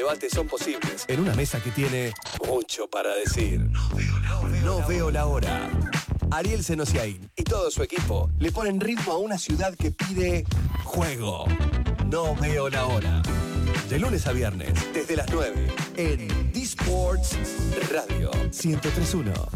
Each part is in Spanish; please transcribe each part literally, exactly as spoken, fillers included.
debates son posibles en una mesa que tiene mucho para decir. No veo la hora. No veo la hora. Ariel Senosiaín y todo su equipo le ponen ritmo a una ciudad que pide juego. No veo la hora. De lunes a viernes, desde las nueve, en D-Sports Radio ciento tres punto uno.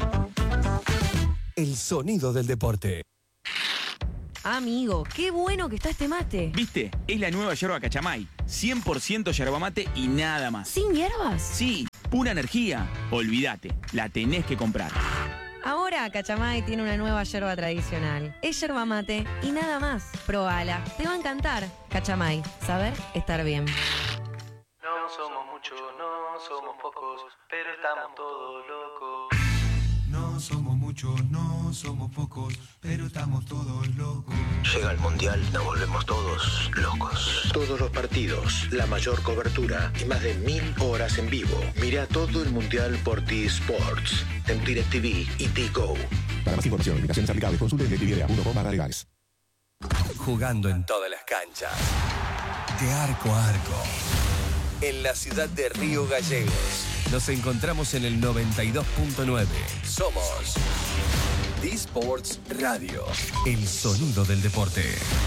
El sonido del deporte. Amigo, qué bueno que está este mate. ¿Viste? Es la nueva yerba Cachamay. cien por ciento yerba mate y nada más. ¿Sin hierbas? Sí, pura energía. Olvídate, la tenés que comprar. Ahora Cachamay tiene una nueva yerba tradicional. Es yerba mate y nada más. Probala, te va a encantar. Cachamay, saber estar bien. No somos muchos, no somos pocos, pero estamos todos locos. No somos muchos, no somos pocos, pero estamos todos locos. Llega el Mundial, nos volvemos todos locos. Todos los partidos, la mayor cobertura y más de mil horas en vivo. Mira todo el Mundial por T-Sports, en DirecTV y T-Go. Para más información, limitaciones aplicables, consulte en directv punto com barra legales. Jugando en todas las canchas, de arco a arco, en la ciudad de Río Gallegos. Nos encontramos en el noventa y dos punto nueve. Somos D-Sports Radio, el sonido del deporte.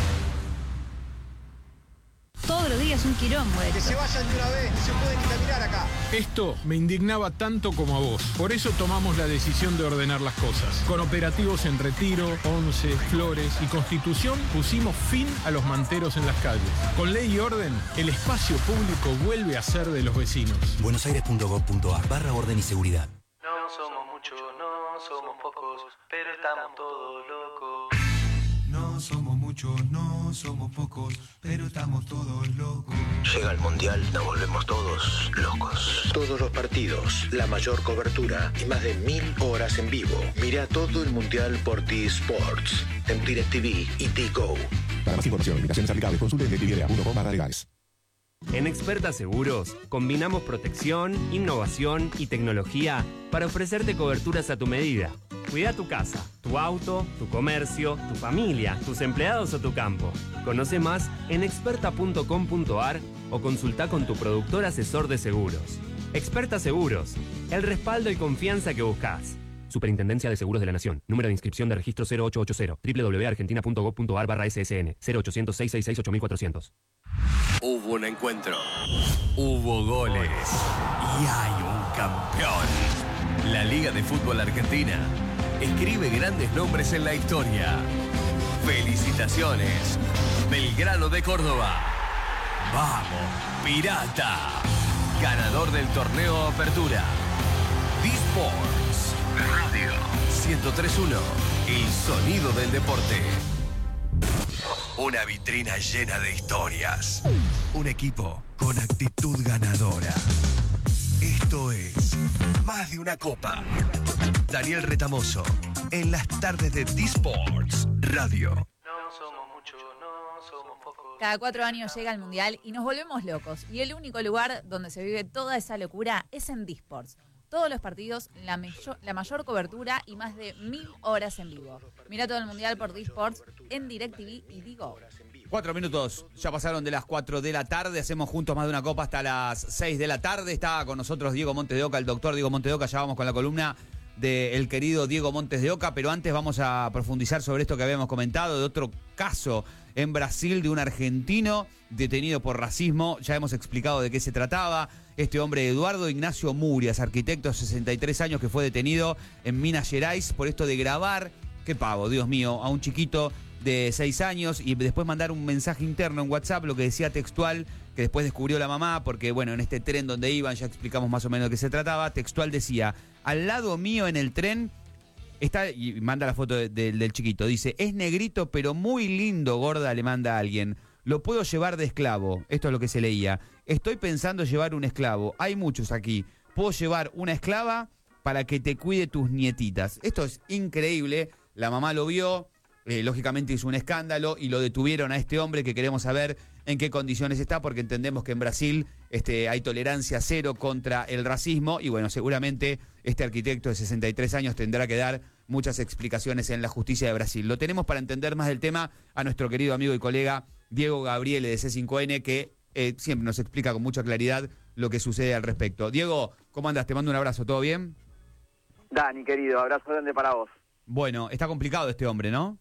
Todos los días un quilombo. Que se vayan de una vez, no se puede ni caminar acá. Esto me indignaba tanto como a vos. Por eso tomamos la decisión de ordenar las cosas. Con operativos en Retiro, Once, Flores y Constitución pusimos fin a los manteros en las calles. Con ley y orden, el espacio público vuelve a ser de los vecinos. buenosaires punto gov punto ar barra orden y seguridad. No somos muchos, no somos pocos, pero estamos todos locos. No somos muchos, no somos pocos, pero estamos todos locos. Llega el Mundial, nos volvemos todos locos. Todos los partidos, la mayor cobertura y más de mil horas en vivo. Mira todo el Mundial por T-Sports, en DirecTV y T-Go. Para más información, limitaciones aplicables, consulte en directv punto com barra legales. En Experta Seguros combinamos protección, innovación y tecnología para ofrecerte coberturas a tu medida. Cuida tu casa, tu auto, tu comercio, tu familia, tus empleados o tu campo. Conoce más en experta punto com punto ar o consulta con tu productor asesor de seguros. Experta Seguros, el respaldo y confianza que buscas. Superintendencia de Seguros de la Nación. Número de inscripción de registro cero ocho ocho cero. doble u doble u doble u punto argentina punto gov punto ar barra S S N. cero ochocientos, seiscientos sesenta y seis, ocho mil cuatrocientos. Hubo un encuentro. Hubo goles. Y hay un campeón. La Liga de Fútbol Argentina escribe grandes nombres en la historia. Felicitaciones, Belgrano de Córdoba. ¡Vamos, Pirata! Ganador del torneo Apertura. D-Sports Radio ciento tres punto uno. El sonido del deporte. Una vitrina llena de historias. Un equipo con actitud ganadora. Esto es Más de una Copa. Daniel Retamoso, en las tardes de D-Sports Radio. No somos muchos, no somos pocos. Cada cuatro años llega el Mundial y nos volvemos locos. Y el único lugar donde se vive toda esa locura es en D-Sports. Todos los partidos, la, mayor, la mayor cobertura y más de mil horas en vivo. Mira todo el Mundial por D-Sports en DirecTV y Digo. Cuatro minutos, ya pasaron de las cuatro de la tarde, hacemos juntos Más de una Copa hasta las seis de la tarde. Está con nosotros Diego Montes de Oca, el doctor Diego Montes de Oca. Ya vamos con la columna del querido Diego Montes de Oca, pero antes vamos a profundizar sobre esto que habíamos comentado, de otro caso en Brasil de un argentino detenido por racismo. Ya hemos explicado de qué se trataba. Este hombre, Eduardo Ignacio Murias, arquitecto, sesenta y tres años, que fue detenido en Minas Gerais por esto de grabar, qué pavo, Dios mío, a un chiquito de seis años y después mandar un mensaje interno en WhatsApp, lo que decía textual, que después descubrió la mamá, porque bueno, en este tren donde iban, ya explicamos más o menos de qué se trataba, textual decía: al lado mío en el tren está, y manda la foto de, de, del chiquito, dice: es negrito pero muy lindo, gorda, le manda a alguien. Lo puedo llevar de esclavo. Esto es lo que se leía. Estoy pensando llevar un esclavo. Hay muchos aquí. Puedo llevar una esclava para que te cuide tus nietitas. Esto es increíble. La mamá lo vio. Eh, lógicamente hizo un escándalo y lo detuvieron a este hombre, que queremos saber en qué condiciones está, porque entendemos que en Brasil este, hay tolerancia cero contra el racismo y bueno, seguramente este arquitecto de sesenta y tres años tendrá que dar muchas explicaciones en la justicia de Brasil. Lo tenemos para entender más del tema a nuestro querido amigo y colega Diego Gabriele de C cinco N, que eh, siempre nos explica con mucha claridad lo que sucede al respecto. Diego, ¿cómo andas? Te mando un abrazo, ¿todo bien? Dani, querido, abrazo grande para vos. Bueno, está complicado este hombre, ¿no?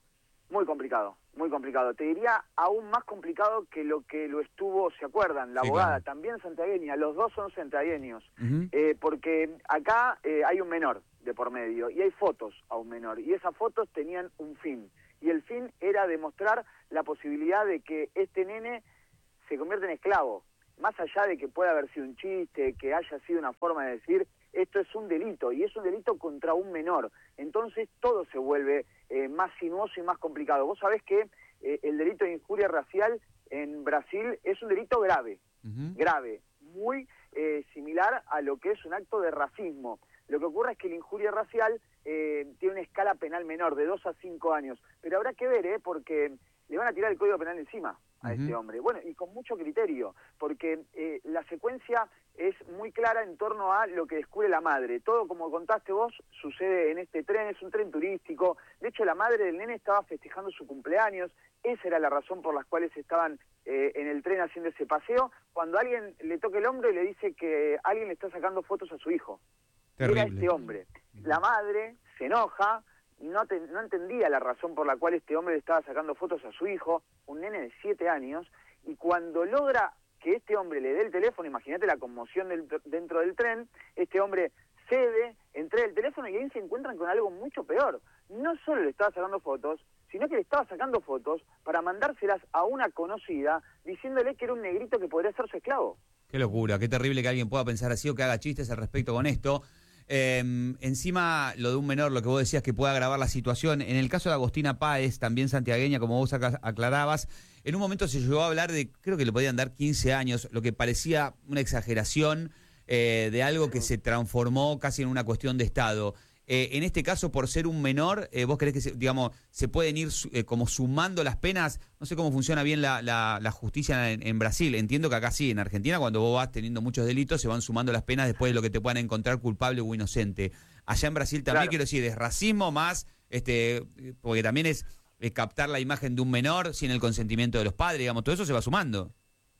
Muy complicado, muy complicado. Te diría aún más complicado que lo que lo estuvo, ¿se acuerdan? La Sí, abogada, claro. también santiagueña, los dos son santiagueños. Uh-huh. Eh, porque acá eh, hay un menor de por medio y hay fotos a un menor y esas fotos tenían un fin y el fin era demostrar la posibilidad de que este nene se convierta en esclavo, más allá de que pueda haber sido un chiste, que haya sido una forma de decir esto es un delito y es un delito contra un menor, entonces todo se vuelve eh, más sinuoso y más complicado. Vos sabés que eh, el delito de injuria racial en Brasil es un delito grave, uh-huh. grave, muy eh, similar a lo que es un acto de racismo. Lo que ocurre es que la injuria racial eh, tiene una escala penal menor, de dos a cinco años. Pero habrá que ver, ¿eh? Porque le van a tirar el Código Penal encima a uh-huh. este hombre. Bueno, y con mucho criterio, porque eh, la secuencia es muy clara en torno a lo que descubre la madre. Todo, como contaste vos, sucede en este tren, es un tren turístico. De hecho, la madre del nene estaba festejando su cumpleaños. Esa era la razón por la cual estaban eh, en el tren haciendo ese paseo. Cuando alguien le toca el hombro y le dice que alguien le está sacando fotos a su hijo. Terrible. Era este hombre. La madre se enoja, no, te, no entendía la razón por la cual este hombre le estaba sacando fotos a su hijo, un nene de siete años, y cuando logra que este hombre le dé el teléfono, imagínate la conmoción del, dentro del tren, este hombre cede, entrega el teléfono y ahí se encuentran con algo mucho peor. No solo le estaba sacando fotos, sino que le estaba sacando fotos para mandárselas a una conocida, diciéndole que era un negrito que podría ser su esclavo. Qué locura, qué terrible que alguien pueda pensar así o que haga chistes al respecto con esto. Eh, encima, lo de un menor, lo que vos decías que puede agravar la situación. En el caso de Agostina Páez, también santiagueña, como vos acá aclarabas, en un momento se llegó a hablar de, creo que le podían dar quince años, lo que parecía una exageración eh, de algo que se transformó casi en una cuestión de Estado. Eh, en este caso, por ser un menor, eh, ¿vos creés que, se, digamos, se pueden ir eh, como sumando las penas? No sé cómo funciona bien la, la, la justicia en, en Brasil. Entiendo que acá sí, en Argentina, cuando vos vas teniendo muchos delitos, se van sumando las penas después de lo que te puedan encontrar culpable o inocente. Allá en Brasil también, claro. Quiero decir, es racismo más, este, porque también es, es captar la imagen de un menor sin el consentimiento de los padres, digamos, todo eso se va sumando.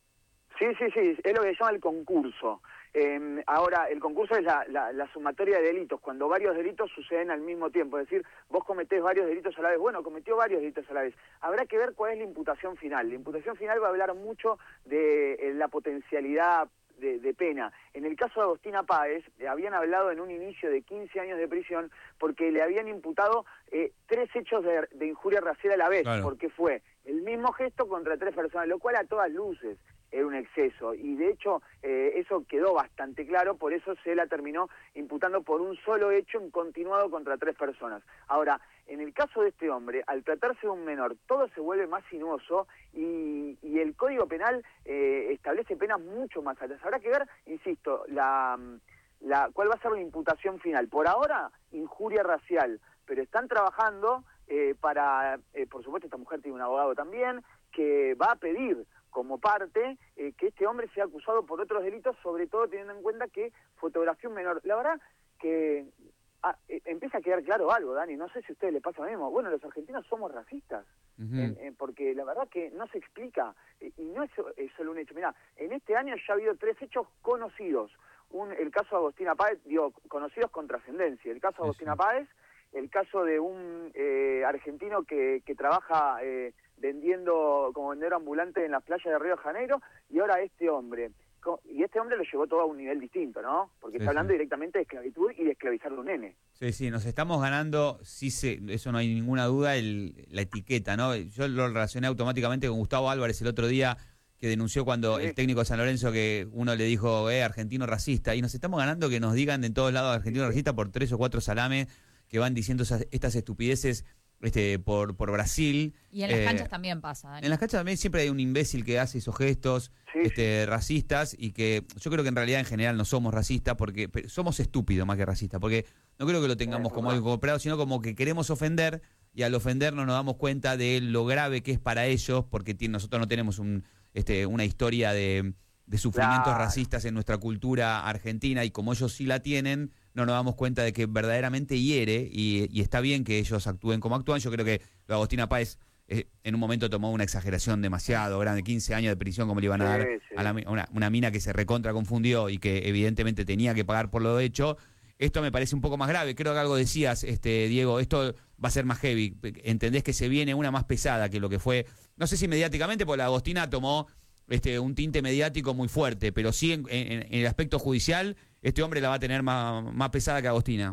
Sí, sí, sí, es lo que se llama el concurso. Eh, ahora, el concurso es la, la, la sumatoria de delitos, cuando varios delitos suceden al mismo tiempo, es decir, vos cometés varios delitos a la vez, bueno, cometió varios delitos a la vez. Habrá que ver cuál es la imputación final. La imputación final va a hablar mucho de eh, la potencialidad de, de pena. En el caso de Agostina Páez, eh, habían hablado en un inicio de quince años de prisión porque le habían imputado eh, tres hechos de, de injuria racial a la vez, claro. Porque fue el mismo gesto contra tres personas, lo cual a todas luces era un exceso, y de hecho eh, eso quedó bastante claro, por eso se la terminó imputando por un solo hecho en continuado contra tres personas. Ahora, en el caso de este hombre, al tratarse de un menor, todo se vuelve más sinuoso y, y el Código Penal eh, establece penas mucho más altas. Habrá que ver, insisto, la, la cuál va a ser la imputación final. Por ahora, injuria racial, pero están trabajando eh, para, eh, por supuesto esta mujer tiene un abogado también, que va a pedir como parte eh, que este hombre sea acusado por otros delitos, sobre todo teniendo en cuenta que fotografió un menor. La verdad que ah, eh, empieza a quedar claro algo, Dani, no sé si a ustedes les pasa lo mismo. Bueno, los argentinos somos racistas, uh-huh. en, en, porque la verdad que no se explica, eh, y no es, es solo un hecho. Mirá, en este año ya ha habido tres hechos conocidos. Un, el caso de Agostina Páez, digo, conocidos con trascendencia. El caso de Agostina Páez, el caso de un eh, argentino que, que trabaja eh, vendiendo como vendedor ambulante en las playas de Río de Janeiro, y ahora este hombre. Y este hombre lo llevó todo a un nivel distinto, ¿no? Porque sí, está hablando sí. directamente de esclavitud y de esclavizar a un nene. Sí, sí, nos estamos ganando, sí, sí, eso no hay ninguna duda, el, la etiqueta, ¿no? Yo lo relacioné automáticamente con Gustavo Álvarez el otro día, que denunció cuando sí. el técnico de San Lorenzo, que uno le dijo, eh, argentino racista, y nos estamos ganando que nos digan en todos lados argentino sí. racista por tres o cuatro salames que van diciendo esas, estas estupideces este, por, por Brasil. Y en las eh, canchas también pasa, Dani. En las canchas también siempre hay un imbécil que hace esos gestos sí, este, sí. racistas, y que yo creo que en realidad en general no somos racistas, porque somos estúpidos más que racistas, porque no creo que lo tengamos como algo comprado, sino como que queremos ofender, y al ofendernos nos damos cuenta de lo grave que es para ellos, porque t- nosotros no tenemos un, este, una historia de, de sufrimientos claro. racistas en nuestra cultura argentina, y como ellos sí la tienen, no nos damos cuenta de que verdaderamente hiere, y, y está bien que ellos actúen como actúan. Yo creo que lo de Agostina Páez eh, en un momento tomó una exageración demasiado grande, quince años de prisión como le iban a dar Sí, sí. a la mi- a una, una mina que se recontra confundió y que evidentemente tenía que pagar por lo hecho. Esto me parece un poco más grave. Creo que algo decías, este Diego, esto va a ser más heavy. ¿Entendés que se viene una más pesada que lo que fue? No sé si mediáticamente, porque la Agostina tomó este, un tinte mediático muy fuerte, pero sí en, en- en el aspecto judicial, este hombre la va a tener más, más pesada que Agostina.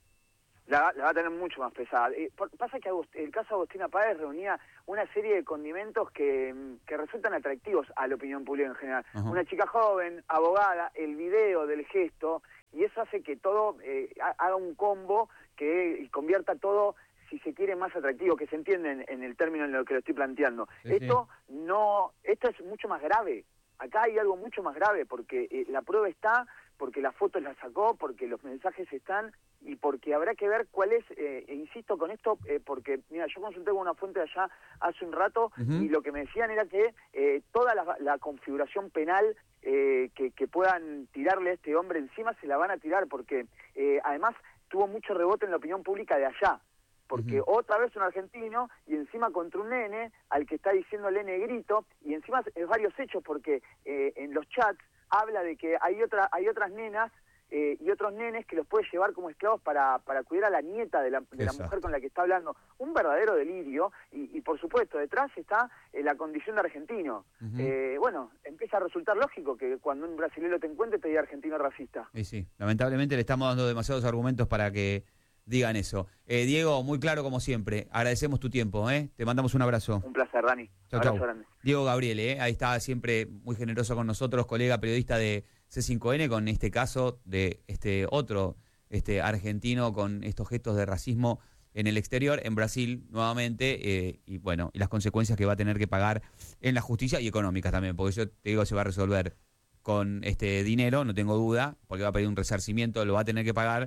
La, la va a tener mucho más pesada. Eh, por- pasa que Agust- el caso Agostina Páez reunía una serie de condimentos que, mm, que resultan atractivos a la opinión pública en general. Ajá. Una chica joven, abogada, el video del gesto, y eso hace que todo eh, ha- haga un combo que y convierta todo, si se quiere, más atractivo, que se entiende en, en el término en lo que lo estoy planteando. Sí, sí. Esto no, esto es mucho más grave. Acá hay algo mucho más grave, porque eh, la prueba está, porque las fotos las sacó, porque los mensajes están, y porque habrá que ver cuál es, eh, e insisto con esto, eh, porque, mira, yo consulté con una fuente allá hace un rato, Ujú. y lo que me decían era que eh, toda la, la configuración penal eh, que, que puedan tirarle a este hombre encima, se la van a tirar, porque eh, además tuvo mucho rebote en la opinión pública de allá. Porque Ujú. otra vez un argentino y encima contra un nene al que está diciéndole negrito, y encima es varios hechos, porque eh, en los chats habla de que hay otra hay otras nenas eh, y otros nenes que los puede llevar como esclavos para, para cuidar a la nieta de la, de la Exacto. mujer con la que está hablando. Un verdadero delirio, y, y por supuesto detrás está eh, la condición de argentino. Ujú. Eh, bueno, empieza a resultar lógico que cuando un brasileño te encuentre te diga argentino racista. Y sí, lamentablemente le estamos dando demasiados argumentos para que digan eso. Eh, Diego, muy claro como siempre. Agradecemos tu tiempo, ¿eh? Te mandamos un abrazo. Un placer, Dani. Chau, Abrazo chau. grande. Diego Gabriele, ¿eh? Ahí está siempre muy generoso con nosotros, colega periodista de C cinco N, con este caso de este otro este argentino con estos gestos de racismo en el exterior, en Brasil nuevamente, eh, y bueno, y las consecuencias que va a tener que pagar en la justicia y económicas también, porque yo te digo, se va a resolver con este dinero, no tengo duda, porque va a pedir un resarcimiento, lo va a tener que pagar,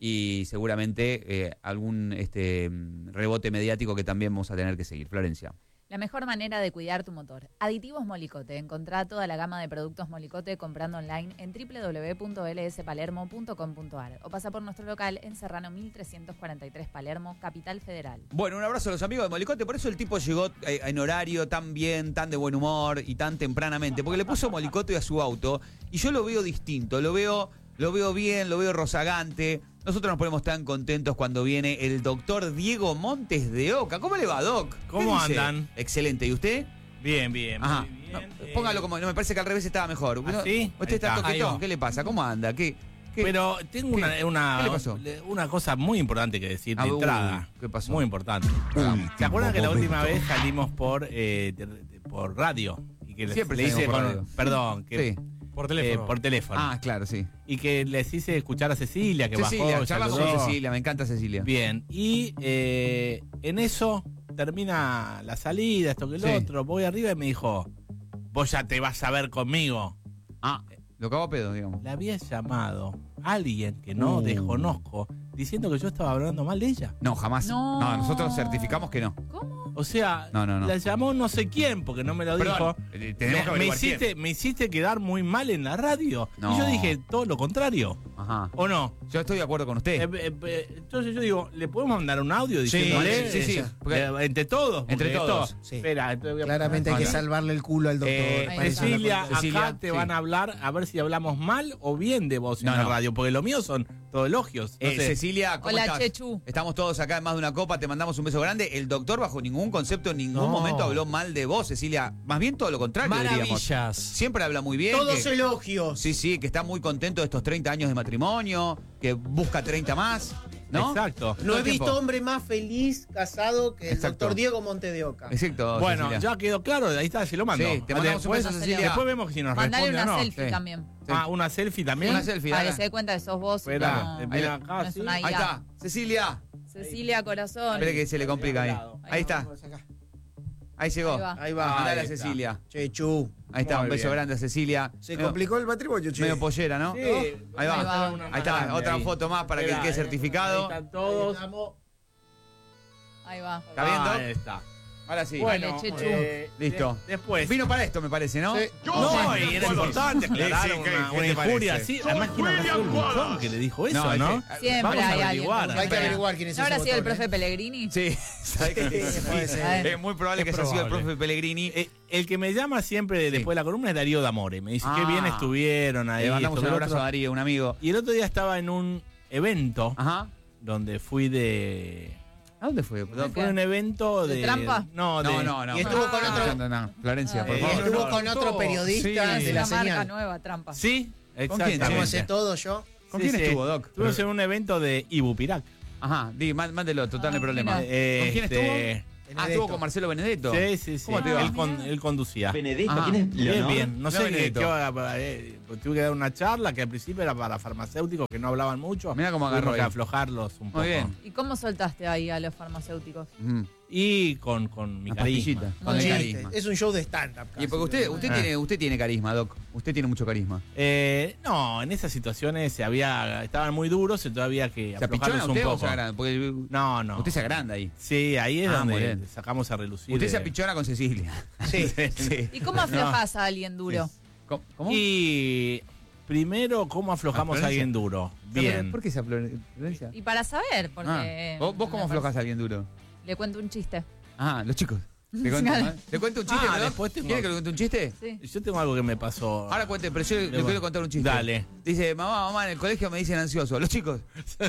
y seguramente eh, algún este rebote mediático que también vamos a tener que seguir. Florencia. La mejor manera de cuidar tu motor. Aditivos Molicote. Encontrá toda la gama de productos Molicote comprando online en doble u doble u doble u punto l s palermo punto com punto a r o pasa por nuestro local en Serrano mil trescientos cuarenta y tres Palermo, Capital Federal. Bueno, un abrazo a los amigos de Molicote. Por eso el tipo llegó eh, en horario tan bien, tan de buen humor y tan tempranamente. Porque le puso Molicote a su auto y yo lo veo distinto. Lo veo, lo veo bien, lo veo rozagante. Nosotros nos ponemos tan contentos cuando viene el doctor Diego Montes de Oca. ¿Cómo le va, Doc? ¿Cómo ¿Qué dice? andan? Excelente. ¿Y usted? Bien, bien. Ajá. Muy bien. No, Eh, póngalo como. No, me parece que al revés estaba mejor. ¿Ah, No, sí? Usted está Ahí está. Ahí toquetón. va. ¿Qué le pasa? ¿Cómo anda? ¿Qué? qué- Pero tengo una, ¿Qué? una, ¿Qué le pasó? una cosa muy importante que decir de Ah, uy, entrada. ¿qué pasó? Muy importante. Último ¿Se acuerdan que la última momento. vez salimos por eh, de- de- por radio? Y que les- Siempre le hice salimos por con- radio. Perdón, que, Sí. Por eh, teléfono. por teléfono. Ah, claro, sí. Y que les hice escuchar a Cecilia, que Cecilia, bajó, charlamos saludó. con Cecilia. Me encanta Cecilia. Bien, y eh, en eso termina la salida, esto que el Sí. otro, voy arriba y me dijo, vos ya te vas a ver conmigo. Ah, lo cago a pedo, digamos. Le había llamado a alguien que no Uh. desconozco diciendo que yo estaba hablando mal de ella. No, jamás. No. No, nosotros certificamos que no. O sea, No, no, no. la llamó no sé quién porque no me lo Perdón, dijo. eh, tenemos Me, que me averiguar hiciste, quién. me hiciste quedar muy mal en la radio. No. Y yo dije todo lo contrario. Ajá. ¿O no? Yo estoy de acuerdo con usted. Eh, eh, eh, entonces yo digo, ¿le podemos mandar un audio diciéndole? sí, sí, eh, porque- eh, entre todos. porque Entre todos, esto- sí. Espera, entonces voy a Claramente hay poner- que salvarle el culo al doctor. Eh, para eso la Cecilia, cosa. Cecilia, acá te sí. van a hablar a ver si hablamos mal o bien de vos en No, la no. radio, porque lo mío son todos elogios. No Eh, sé. Cecilia, ¿cómo Hola, estás? Chechu. Estamos todos acá en Más de una Copa, te mandamos un beso grande. El doctor bajo ningún concepto, en ningún No. momento habló mal de vos, Cecilia. Más bien todo lo contrario, diríamos. Maravillas. Siempre habla muy bien. Todos que- elogios. Sí, sí, que está muy contento de estos treinta años de matrimonio, que busca treinta más, ¿no? Exacto. No Todo he el tiempo. visto hombre más feliz casado que el Exacto. doctor Diego Monte de Oca. Exacto, Bueno, Cecilia. ya quedó claro, ahí está, se lo mando. Sí, te mandamos un después, beso, Cecilia. después vemos si nos Mandale responde una o no. selfie Sí. también. Ah, una selfie también. Una selfie, Para que dale. se dé cuenta que sos vos. y Espera, no- eh, no ven Ahí- acá, es sí. una I A. Ahí está, Cecilia. Cecilia, corazón. Espere que se le complica ahí. Ahí está, ahí llegó. Ahí va. Ahí va. Mandale a Ahí está. Cecilia. Chechu. Ahí está, Muy un beso bien. grande a Cecilia. Se Medio- complicó el matrimonio, che. Medio pollera, ¿no? Sí. Ahí va. Ahí va. Ahí está, otra Ahí. foto más para que Espera, quede eh, certificado. Ahí están todos. Ahí va. ¿Está bien, Doc? Ahí está. Ahora sí. Bueno, Dale, Chechu. eh, Listo. de- después. Vino para esto, me parece, ¿no? Sí. No, y era importante aclarar Sí, sí, una, ¿qué- una qué te injuria parece? así. Además, ¿quién habrá sido el buchón que le dijo eso, No, no? es que- Siempre Vamos a hay averiguar. alguien. Hay que averiguar quién es ¿No ese habrá sido el botón, profe eh? Pellegrini? Sí, ¿sabes qué? Sí, puede ser. A ver. Es muy probable Es que haya sido el probable. profe Pellegrini. Eh, el que me llama siempre después de la columna es Darío D'Amore. Me dice, qué Ah. bien estuvieron ahí. Le mandamos esto, un que lo abrazo otro. a Darío, un amigo. Y el otro día estaba en un evento Ajá. donde fui de... ¿A dónde fue? Fue un evento de... ¿De trampa? No, de... No, no, no. Y estuvo con otro- No, no, Florencia, por Y favor. estuvo no, con no, otro no. periodista Sí. de Es la una marca señal. nueva, trampa. Sí, quién? exactamente. Como hace todo yo. ¿Con quién estuvo, Doc? Estuvimos en un evento de Ibupirac. Ajá, di, má- mándelo, total, no hay Ah, problema. mira. ¿Con quién estuvo? Este, Ah, estuvo con Marcelo Benedetto. Sí, sí, sí. ¿Cómo te va? Él, con- él conducía. Benedetto, Ajá. ¿quién es Bien, Leonor? bien. No No, sé qué, Benedetto. qué va- eh, tuve que dar una charla que al principio era para farmacéuticos que no hablaban mucho. Mirá cómo agarró Tuvimos que ahí. aflojarlos un poco. Muy bien. ¿Y cómo soltaste ahí a los farmacéuticos? Ujú. Y con, con mi Una carisma. pastillita, Muy con el bien. carisma. Es un show de stand-up. Y casi. porque usted, usted Ah. tiene, usted tiene carisma, Doc. Usted tiene mucho carisma. Eh, no, en esas situaciones se había, estaban muy duros y todavía había que ¿Se apichona aflojarlos un usted o poco. se agranda? Porque No, no. usted se agranda ahí. Sí, ahí es Ah, muy donde bien. sacamos a relucir. Usted se eh, apichona con Cecilia. Sí. sí. ¿Y cómo aflojas a alguien duro? ¿Cómo? ¿Cómo? Y primero, ¿cómo aflojamos ¿A a Florencia? alguien duro? Bien. ¿Por qué se Florencia? Y para saber, porque... Ah. ¿Vos, vos cómo me aflojas parece- a alguien duro? Le cuento un chiste. Ah, los chicos. ¿Le cuento, Claro. ¿Le cuento un chiste? Ah, Doc? después tengo- ¿Quiere que le cuente un chiste? Sí. Yo tengo algo que me pasó. Ahora cuente, pero yo le, le Luego. quiero contar un chiste. Dale. Dice, mamá, mamá, en el colegio me dicen ansioso. Los chicos.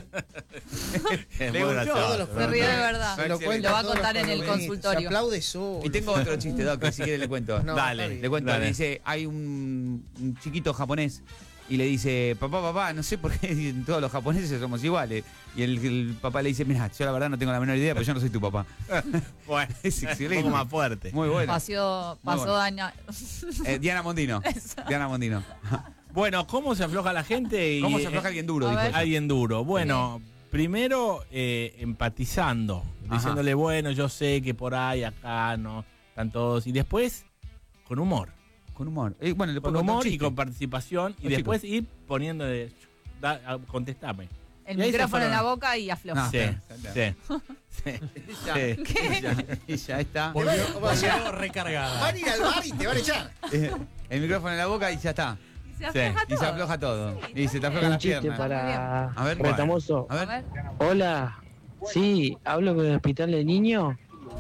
Es Le muy gustó. gracioso. Todos los Se ríe de verdad. Se lo Lo cuenta va a todos contar los en el columnistas. consultorio. Se aplaude solo. Y tengo otro chiste, Doc, que si quiere le cuento. No, Dale. está bien. Le cuento, Dale. dice, hay un, un chiquito japonés y le dice, papá, papá, no sé por qué dicen todos los japoneses somos iguales. Y el, el papá le dice, mira, yo la verdad no tengo la menor idea, pero yo no soy tu papá. Bueno, Es excelente. un poco más fuerte. Muy bueno. Pasó, Muy pasó bueno. daña. Eh, Diana Mondino. Diana Mondino. Bueno, ¿cómo se afloja la gente? Y, ¿Cómo se afloja alguien duro? A Dijo ver. ella. Alguien duro. Bueno, primero eh, empatizando, Ajá. diciéndole, bueno, yo sé que por ahí, acá, no, están todos. Y después, con humor. Con humor. Eh, bueno, le Con puedo contar un humor y chiste. con participación. Y Los después ir poniendo de, da- a- contestame. El Y ahí se micrófono en fueron. la boca y afloja. No. Sí, está, está. sí. sí. Ya, Sí. ella, ella está. Volvió- volvió- recargada. Van a ir al bar y te van a echar. Eh, El micrófono en la boca y ya está. Y se Sí. afloja Y se todo. afloja todo. Y se te afloja Un la chiste pierna. para A ver, Retamoso. A A ver. ver. Hola, sí, hablo con el hospital de niños.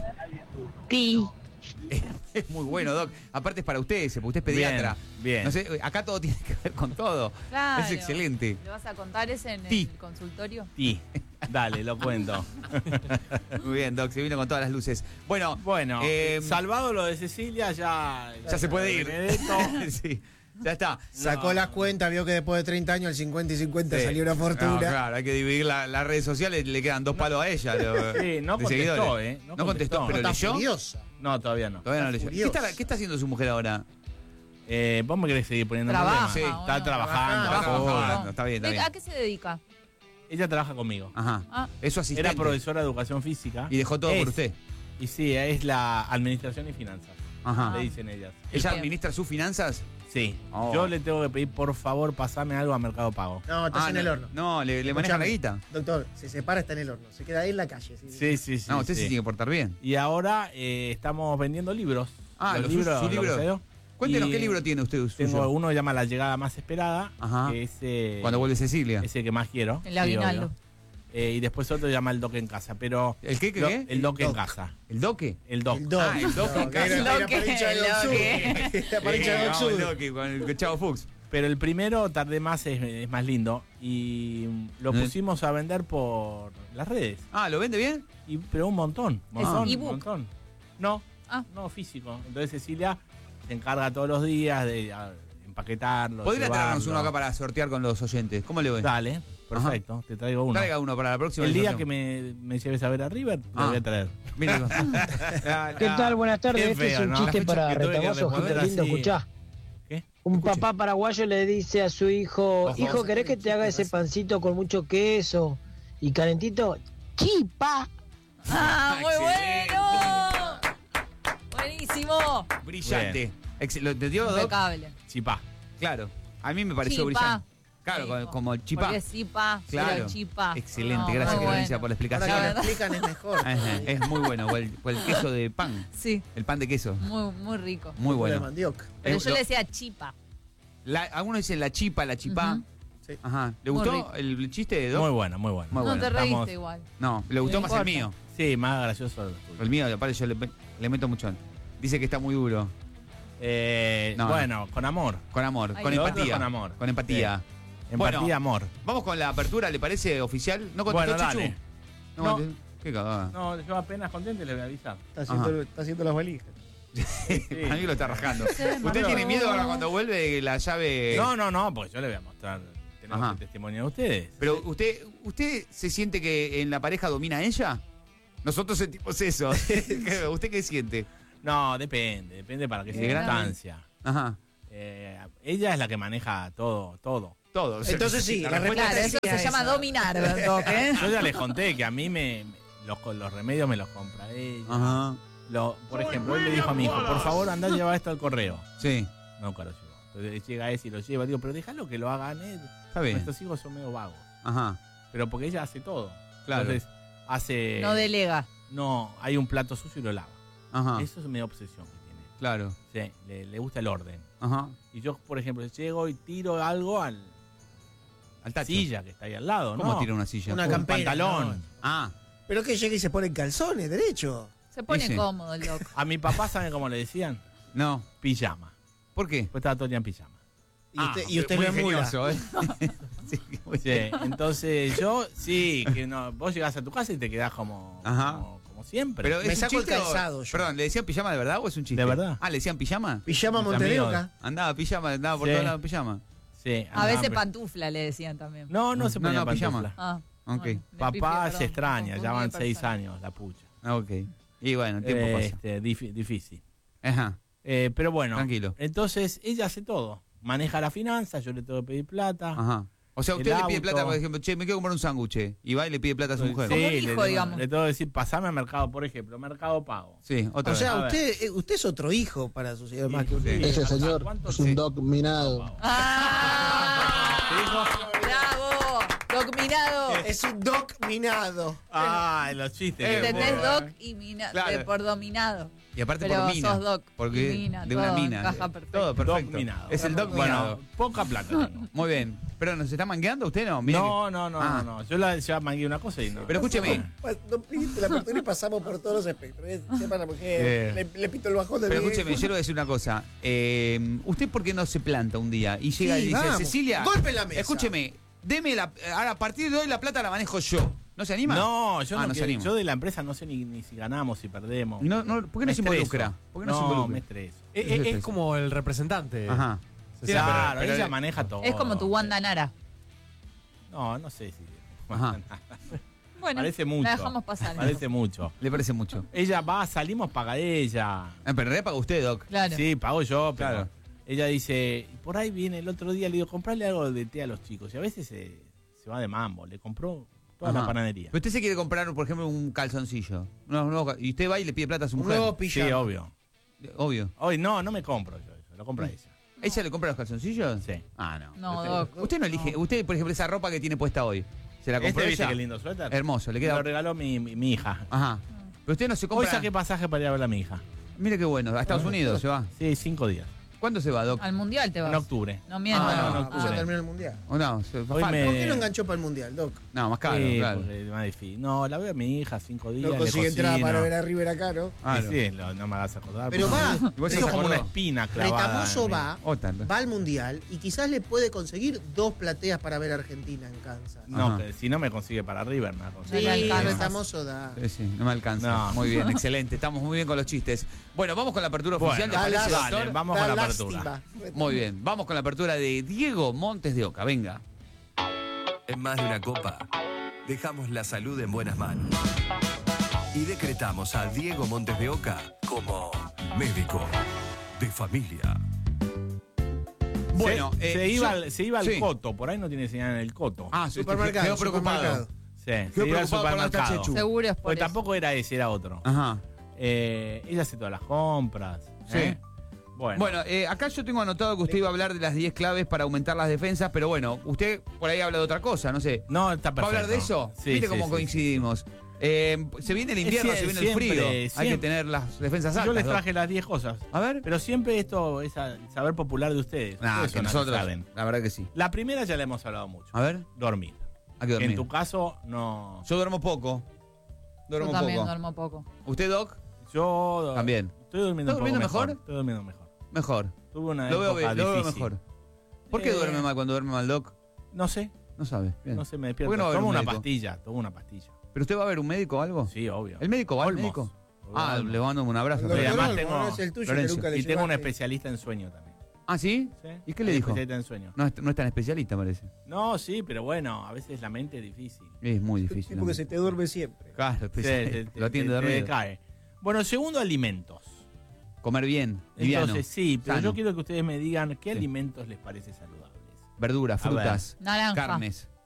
Sí. Es muy bueno, Doc. Aparte es para usted ese, porque usted es Bien, pediatra. bien. No sé, acá todo tiene que ver con todo. Claro. Es excelente. ¿Le vas a contar ese en Sí. el consultorio? Y, dale, lo cuento. Muy bien, Doc, se vino con todas las luces. Bueno, Bueno, Eh, salvado lo de Cecilia, ya... ya se puede ir. Benedetto. Sí, ya está. Sacó No. las cuentas, vio que después de treinta años el cincuenta y cincuenta Sí. salió una fortuna. No, claro, hay que dividir la- las redes sociales, le quedan dos palos a ella. lo- Sí, no de contestó, seguidores. ¿eh? No, contestó, pero Está leyó. furiosa. No, todavía no. Todavía no Está leyó. ¿Qué furiosa. está, ¿Qué está haciendo su mujer ahora? Eh, ¿Vos me querés seguir poniendo Trabaja, problemas? Sí, uno. Está trabajando. Está a full. trabajando, está bien, está ¿De- bien. ¿A qué se dedica? Ella trabaja conmigo. Ajá. Ah. Es su asistente. Era profesora de educación física. Y dejó todo Es- por usted. Y sí, es la administración y finanzas. Ajá. Le dicen ellas. ¿Ella Bien. administra sus finanzas? Sí. Oh. Yo le tengo que pedir, por favor, pasame algo a Mercado Pago. No, estás Ah, en no, el horno. No, le, le manejan la Escuchame, guita. Doctor, se separa, está en el horno. Se queda ahí en la calle. sí, sí. Sí, sí, sí. No, usted se sí. tiene que portar bien. Y ahora eh, estamos vendiendo libros. Ah, los- su lo que libro. se dio. Cuéntenos Y qué libro tiene usted. Tengo suyo? uno que llama La llegada más esperada. Ajá. Que es, eh, Cuando vuelve Cecilia. ese que más quiero. El sí, aguinaldo. obvio. Eh, y después otro se llama El Doc en casa. Pero. ¿El qué, qué, lo- qué? El Doc en Doc. casa. ¿El doque? El Doc. El Doc. Ah, el Doc en No, casa. era- El era Doc, pareja de el Doc Doc. Sud. La pareja de Eh, Doc vamos, Sud. el Doque, con el Chavo Fuchs. Pero el primero tardé más, es, es más lindo. Y lo ¿Eh? pusimos a vender por las redes. Ah, ¿lo vende bien? Y, pero un montón. ¿Es montón, ebook? un montón. No, Ah. no físico. Entonces Cecilia se encarga todos los días de a, empaquetarlo. Podría traernos llevarlo. uno acá para sortear con los oyentes. ¿Cómo le ve? Dale, perfecto. Te traigo uno. Traiga uno para la próxima. El día edición. que me, me lleves a ver a River, te Ah. lo voy a traer. Mire, ¿Qué tal? Buenas tardes. Qué Este es feo, un ¿no? chiste La para fecha que tuve que Retamoso, responder gente lindo, así. escuchá. ¿Qué? Un Escuche. papá paraguayo le dice a su hijo, Ojo. hijo, ¿querés que te haga ese pancito con mucho queso y calentito? ¡Chipa! ¡Ah, muy Excelente. bueno! ¡Buenísimo! Brillante. Ex- ¿Lo entendió, Doc? Impecable. Chipá. Claro. A mí me pareció Chipa. brillante. Claro, como, como el chipá. Porque es chipa, Claro. pero chipa. Excelente, No, gracias muy Florencia bueno. por la explicación. Ahora que lo explican es mejor. Ajá, es muy bueno, o el, o el queso de pan. Sí. El pan de queso. Muy, muy rico. Muy De bueno. mandioca. Pero Eh, yo lo- le decía chipa. la- algunos dicen la chipa, la chipá. Ujú. Sí. Ajá. ¿Le Muy gustó rico. el chiste de Doc? Muy bueno, muy bueno. Muy No bueno. te reíste estamos- igual. No, le gustó No más el importa. mío. Sí, más gracioso. el tuyo. El mío, aparte yo le, le meto mucho. Dice que está muy duro. Eh, No, bueno, con amor. Con amor, Ay, con lo empatía. otro con amor. Con empatía. Empatía, Bueno. amor. Vamos con la apertura, ¿le parece oficial? ¿No contestó Bueno, Chuchu? dale. No, No. contestó. Qué cagada. No, yo apenas contento y le voy a avisar. Está haciendo, está haciendo las valijas. Para mí lo está rajando. Se ¿Usted tiene miedo ahora cuando vuelve la llave? No, no, no, pues yo le voy a mostrar. Tenemos Ajá. el testimonio de ustedes. Pero usted, ¿usted se siente que en la pareja domina a ella? Nosotros sentimos eso. ¿Usted qué siente? No, depende, depende para qué ¿De grande? circunstancia. Ajá. Eh, ella es la que maneja todo, todo. Todo. Entonces sí, la respuesta Claro, respuesta eso sí se a llama esa. dominar, Doc, ¿eh? Yo ya les conté que a mí me, me- los, los remedios me los compra ella. Ajá. Lo, por ejemplo, él le dijo a mi hijo, por favor, anda a llevar esto al correo. Sí. Nunca lo llevó. Entonces llega ese y lo lleva. Digo, pero déjalo que lo hagan él. Está bien. Nuestros hijos son medio vagos. Ajá. Pero porque ella hace todo. Claro. Entonces, hace... No delega. No, hay un plato sucio y lo lava. Ajá. Eso es medio obsesión que tiene. Claro. Sí, le, le gusta el orden. Ajá. Y yo, por ejemplo, llego y tiro algo al, Al tacho. silla que está ahí al lado, ¿Cómo ¿no? tira una silla? Una Un campera, pantalón. no. Ah. Pero que llega y se pone en calzones, derecho. Se pone Dice. cómodo el Doc. A mi papá, ¿saben cómo le decían? No. Pijama. ¿Por qué? Pues estaba todo el día en pijama. Y usted, y Ah, usted muy lo emula. ingenioso, ¿eh? Sí, muy Sí, bien. entonces yo, sí, que no, vos llegás a tu casa y te quedás como, Ajá. como, como siempre. Pero Me ¿es un saco el chiste o- calzado yo. Perdón, ¿le decían pijama de verdad o es un chiste? ¿De verdad? Ah, ¿le decían pijama? Pijama Mis Montedeoca. Andaba pijama, andaba por Sí. todos lados en pijama. Sí, A veces hambre. pantufla le decían también. No, no se No, ponía no, pijama. pantufla. Ah, Ok. bueno, me Papá pifié, perdón, se extraña, confundí ya de van seis persona. años, la pucha. Ah, ok. Y bueno, el tiempo pasa. Este, dif- difícil. Ajá. Eh, pero bueno, Tranquilo. entonces ella hace todo. Maneja la finanza, yo le tengo que pedir plata. Ajá. O sea, El usted le pide auto. plata, por ejemplo, che, me quiero comprar un sándwich. Y va y le pide plata a su mujer. Como un le, hijo, tengo- digamos. le tengo que decir, pasame al mercado, por ejemplo, Mercado Pago. Sí, otra O sea, A ver. usted, eh, usted es otro hijo para su señor más que un Sí. hijo. Ese señor ¿Cuánto es un sí? doc minado. ¡Ah! ¡Bravo! Doc minado. Es un doc minado. Ah, los chistes. Eh, ¿Entendés? bueno. Doc y mina, Claro. de- por dominado. Y aparte Pero por mina. sos doc. Porque Y mina, de una todo mina. encaja perfecto. Todo perfecto. Doc minado. Es el doc minado. Bueno, poca plata tengo. Muy bien. ¿Pero nos está mangueando usted no? Mire No, que- no, no, Ah. no, no. Yo la, ya mangué una cosa y no. Pero escúcheme. Pa- No pidiste la apertura y pasamos por todos los espectros. ¿eh? Sepa la mujer, Eh. le, le pito el bajón de Pero mi- escúcheme, yo le voy a decir una cosa. Eh, ¿Usted por qué no se planta un día y llega Sí, y dice, vamos. Cecilia, Golpe en la mesa. escúcheme, deme la. Ahora, a partir de hoy la plata la manejo yo. ¿No se anima? No, yo Ah, no, no se quiero- anima. yo de la empresa no sé ni, ni si ganamos, si perdemos. No, no, ¿por qué no Me se estreso. involucra? ¿Por qué no, no se involucra? me estreso. Es, es- es como el representante. Ajá. Sí, Claro, pero- pero- ella maneja todo. Es como tu Wanda Nara. No, no sé si. Ajá. Bueno, Parece mucho. la dejamos pasar. Parece mucho. Le parece mucho. Ella va, salimos, paga ella. Ah, pero en realidad paga usted, Doc. Claro. Sí, pago yo, pero Claro. ella dice, por ahí viene el otro día, le digo, comprarle algo de té a los chicos. Y a veces se, se va de mambo, le compró toda Ajá. la panadería. Pero usted se quiere comprar, por ejemplo, un calzoncillo. No, no, y usted va y le pide plata a su Un mujer. nuevo Sí, pijama. obvio. Obvio. Hoy no, no me compro yo eso, lo compra ella. ¿Ella le compra los calzoncillos? Sí. Ah, no. No, usted, Doc. usted no elige. Usted, por ejemplo, esa ropa que tiene puesta hoy, ¿se la compró ¿Este viste ella? qué lindo suéter? Hermoso, le Me queda. lo regaló mi, mi, mi hija. Ajá. Pero usted no se Hoy compra. saqué pasaje para ir a ver a mi hija. Mire qué bueno, a Estados Unidos se va. Sí, cinco días. ¿Cuándo se va, Doc? Al mundial te vas. En octubre. No mientas. Ah, en Ya octubre. terminó el mundial. ¿O no? Se, Hoy falta. me- ¿Por qué no enganchó para el mundial, Doc? No, más caro, Sí, claro. porque es más difícil. No, la veo a mi hija cinco días. No le consigue entrada cocino. para ver a River acá, ¿no? Ah, Sí, sí, lo- no me hagas acordar. Pero porque- va. ¿Y vos Eso se es como una acordó? espina clavada. Retamoso en mí. va, Oh, tanto. va al mundial y quizás le puede conseguir dos plateas para ver a Argentina en Kansas. No, Ajá. que si no me consigue para River, me va a Sí, conseguir. No le alcanza. Retamoso da. Sí, sí, no me alcanza. No. Muy bien, excelente. Estamos muy bien con los chistes. Bueno, vamos con la apertura Bueno, oficial, ¿le da parece, lástima. doctor? Dale, vamos Da con la lástima. apertura. Muy bien, vamos con la apertura de Diego Montes de Oca. Venga. En más de una copa, dejamos la salud en buenas manos. Y decretamos a Diego Montes de Oca como médico de familia. Bueno, se, eh, se iba, yo- al, se iba al sí. Coto, por ahí no tiene señal en el Coto. Ah, sí, Supermercado, quedó preocupado. supermercado. sí, se iba al preocupado por la supermercado. Chechu. Seguro es por Porque eso. tampoco era ese, era otro. Ajá. Eh, ella hace todas las compras. Sí. ¿eh? Bueno, Bueno, eh, acá yo tengo anotado que usted iba a hablar de las diez claves para aumentar las defensas, pero bueno, usted por ahí habla de otra cosa, no sé. no, está ¿Va a perfecto. hablar de eso? Sí, ¿Viste sí, cómo sí, coincidimos? Eh, se viene el invierno, Es se sie- viene el siempre, frío. Hay que siempre. tener las defensas altas. Yo les Doc. traje las diez cosas. A ver. Pero siempre esto es a- saber popular de ustedes. Nah, Ustedes que son los que nosotros, saben. la verdad que sí. La primera ya la hemos hablado mucho. A ver. Dormir. Hay que dormir. En tu caso, no. Yo duermo poco. Duermo Yo también poco. duermo poco. ¿Usted, Doc? Yo También. estoy durmiendo ¿Está un poco durmiendo mejor? mejor? Estoy durmiendo mejor. Mejor. Tuve una Lo veo, época bien, lo veo difícil. mejor. ¿Por qué Eh, duerme mal cuando duerme mal, Doc? No sé. No sabe. Bien. No sé, me ¿Por despierto. qué no va a ver tomo un una médico? pastilla, tomo una pastilla. ¿Pero usted va a ver un médico o algo? Sí, obvio. ¿El médico va al Olmos. médico? Doctor Ah, Olmos. le mando un abrazo. Doctor Y además Olmos, tengo, no es el tuyo, que Lorenzo. nunca le y tengo un llevaste. especialista en sueño también. ¿Ah, sí? ¿Sí? ¿Y qué le Hay dijo? especialista en sueño. No es, no es tan especialista, parece. No, sí, pero bueno, a veces la mente es difícil. Es muy Sí, difícil. porque se te duerme siempre. Claro, Sí, especialista. te- te- Lo atiende te- te dormido. cae. Bueno, segundo, alimentos. Comer bien, liviano. Entonces, sí, pero sano. yo quiero que ustedes me digan qué Sí. alimentos les parece saludables. Verduras, A ver. frutas, Naranja. carnes.